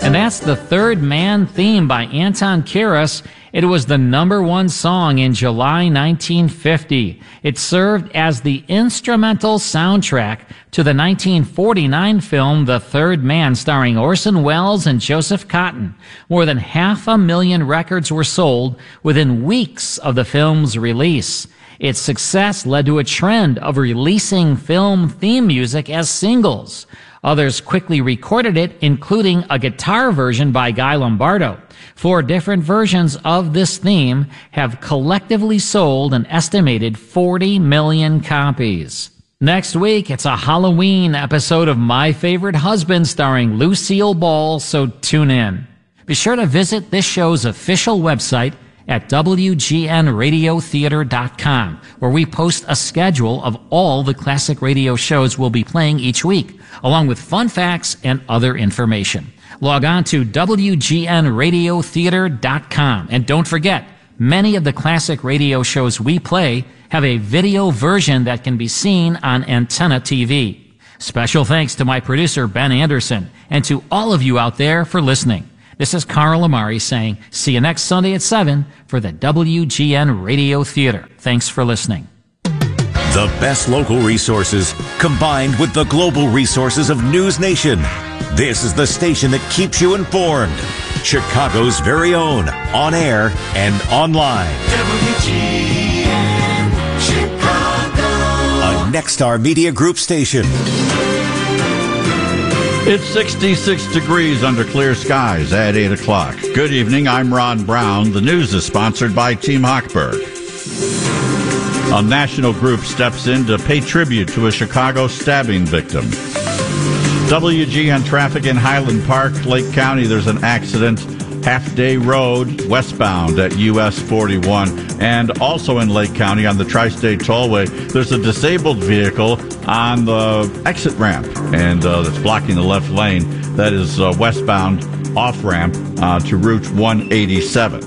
And that's the Third Man theme by Anton Karas. It was the #1 song in July 1950. It served as the instrumental soundtrack to the 1949 film The Third Man, starring Orson Welles and Joseph Cotten. More than 500,000 records were sold within weeks of the film's release. Its success led to a trend of releasing film theme music as singles. Others quickly recorded it, including a guitar version by Guy Lombardo. 4 different versions of this theme have collectively sold an estimated 40 million copies. Next week, it's a Halloween episode of My Favorite Husband starring Lucille Ball, so tune in. Be sure to visit this show's official website at WGNRadioTheater.com, where we post a schedule of all the classic radio shows we'll be playing each week, along with fun facts and other information. Log on to WGNRadioTheater.com. And don't forget, many of the classic radio shows we play have a video version that can be seen on Antenna TV. Special thanks to my producer, Ben Anderson, and to all of you out there for listening. This is Carl Amari saying, see you next Sunday at 7 for the WGN Radio Theater. Thanks for listening. The best local resources combined with the global resources of News Nation. This is the station that keeps you informed. Chicago's very own, on air and online. WGN Chicago. A Nexstar Media Group station. It's 66 degrees under clear skies at 8 o'clock. Good evening, I'm Ron Brown. The news is sponsored by Team Hochberg. A national group steps in to pay tribute to a Chicago stabbing victim. WGN traffic in Highland Park, Lake County. There's an accident. Half-Day Road, westbound at US 41. And also in Lake County on the Tri-State Tollway, there's a disabled vehicle on the exit ramp, and that's blocking the left lane. That is westbound off-ramp to Route 187.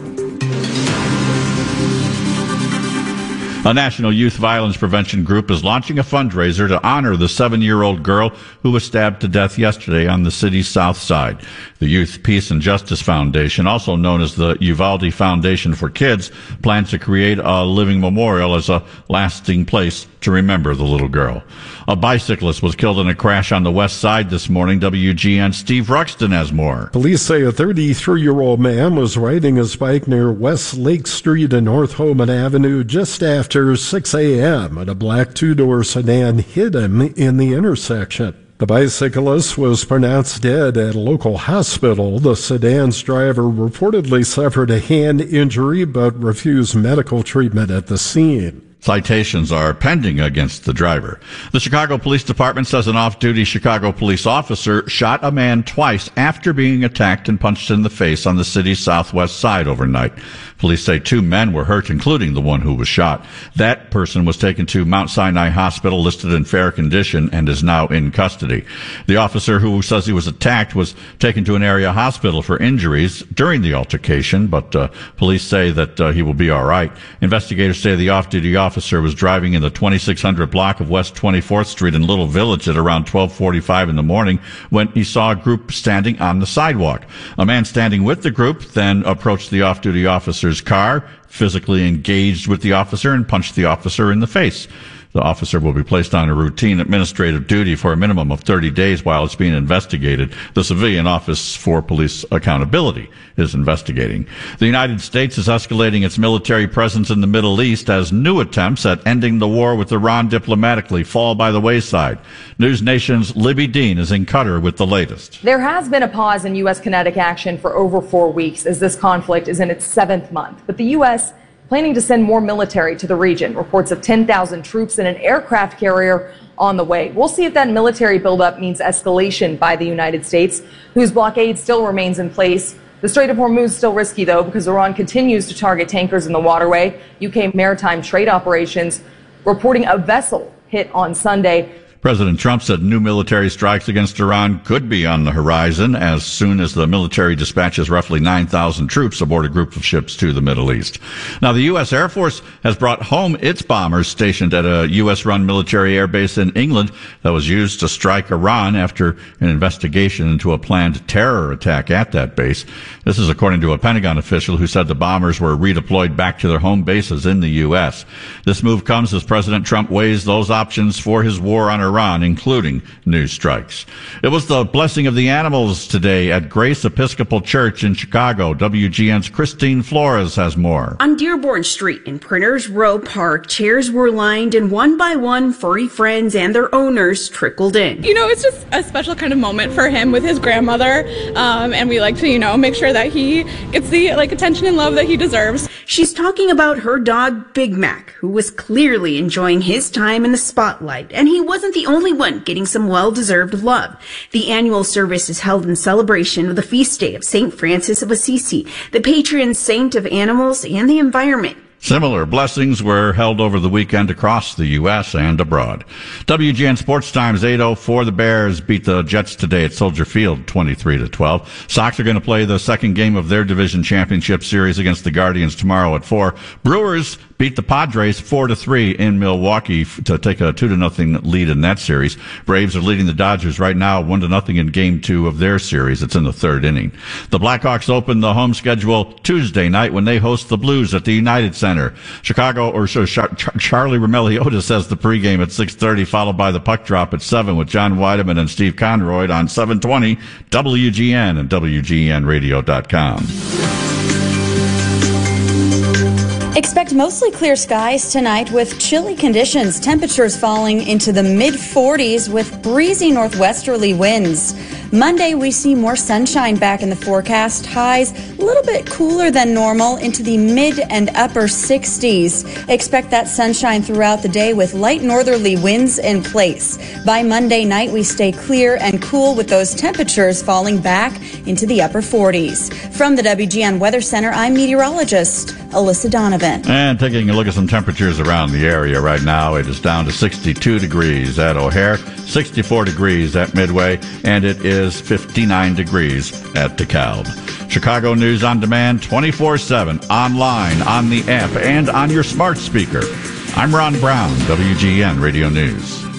A national youth violence prevention group is launching a fundraiser to honor the 7-year-old girl who was stabbed to death yesterday on the city's south side. The Youth Peace and Justice Foundation, also known as the Uvalde Foundation for Kids, plans to create a living memorial as a lasting place to remember the little girl. A bicyclist was killed in a crash on the west side this morning. WGN Steve Ruxton has more. Police say a 33-year-old man was riding his bike near West Lake Street and North Homan Avenue just after 6 a.m. and a black two-door sedan hit him in the intersection. The bicyclist was pronounced dead at a local hospital. The sedan's driver reportedly suffered a hand injury but refused medical treatment at the scene. Citations are pending against the driver. The Chicago Police Department says an off-duty Chicago police officer shot a man twice after being attacked and punched in the face on the city's southwest side overnight. Police say 2 men were hurt, including the one who was shot. That person was taken to Mount Sinai Hospital, listed in fair condition, and is now in custody. The officer who says he was attacked was taken to an area hospital for injuries during the altercation, but police say that he will be all right. Investigators say the off-duty officer was driving in the 2600 block of West 24th Street in Little Village at around 12:45 in the morning when he saw a group standing on the sidewalk. A man standing with the group then approached the off-duty officer's car, physically engaged with the officer, and punched the officer in the face. The officer will be placed on a routine administrative duty for a minimum of 30 days while it's being investigated. The Civilian Office for Police Accountability is investigating. The United States is escalating its military presence in the Middle East as new attempts at ending the war with Iran diplomatically fall by the wayside. News Nation's Libby Dean is in Qatar with the latest. There has been a pause in U.S. kinetic action for over 4 weeks as this conflict is in its 7th month. But the U.S. planning to send more military to the region. Reports of 10,000 troops and an aircraft carrier on the way. We'll see if that military buildup means escalation by the United States, whose blockade still remains in place. The Strait of Hormuz is still risky, though, because Iran continues to target tankers in the waterway. UK maritime trade operations reporting a vessel hit on Sunday. President Trump said new military strikes against Iran could be on the horizon as soon as the military dispatches roughly 9,000 troops aboard a group of ships to the Middle East. Now, the U.S. Air Force has brought home its bombers stationed at a U.S.-run military air base in England that was used to strike Iran after an investigation into a planned terror attack at that base. This is according to a Pentagon official who said the bombers were redeployed back to their home bases in the U.S. This move comes as President Trump weighs those options for his war on Iran, including new strikes. It was the blessing of the animals today at Grace Episcopal Church in Chicago. WGN's Christine Flores has more. On Dearborn Street in Printers Row Park, chairs were lined and one by one furry friends and their owners trickled in. You know, it's just a special kind of moment for him with his grandmother, and we like to, make sure that he gets the attention and love that he deserves. She's talking about her dog, Big Mac, who was clearly enjoying his time in the spotlight, and he wasn't the only one getting some well-deserved love. The annual service is held in celebration of the feast day of St. Francis of Assisi, the patron saint of animals and the environment. Similar blessings were held over the weekend across the U.S. and abroad. WGN Sports Times 8:04. The Bears beat the Jets today at Soldier Field 23-12. Sox are going to play the second game of their division championship series against the Guardians tomorrow at 4. Brewers beat the Padres 4-3 in Milwaukee to take a 2-0 lead in that series. Braves are leading the Dodgers right now 1-0 in Game 2 of their series. It's in the third inning. The Blackhawks open the home schedule Tuesday night when they host the Blues at the United Center. Chicago, or Charlie Roumeliotis has the pregame at 6:30, followed by the puck drop at 7 with John Weideman and Steve Conroy on 720 WGN and WGNradio.com. Expect mostly clear skies tonight with chilly conditions, temperatures falling into the mid-40s with breezy northwesterly winds. Monday, we see more sunshine back in the forecast. Highs a little bit cooler than normal into the mid and upper 60s. Expect that sunshine throughout the day with light northerly winds in place. By Monday night, we stay clear and cool with those temperatures falling back into the upper 40s. From the WGN Weather Center, I'm meteorologist Alyssa Donovan. And taking a look at some temperatures around the area right now, it is down to 62 degrees at O'Hare, 64 degrees at Midway, and it is 59 degrees at DeKalb. Chicago News on Demand 24/7, online, on the app, and on your smart speaker. I'm Ron Brown, WGN Radio News.